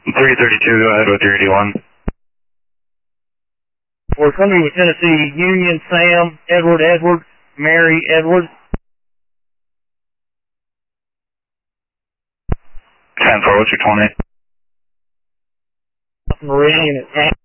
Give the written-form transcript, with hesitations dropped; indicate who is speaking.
Speaker 1: 332, go ahead with your 81.
Speaker 2: We're coming with Tennessee Union, Sam, Edward, Mary, Edward.
Speaker 1: 10-4, what's your 20?
Speaker 2: Meridian at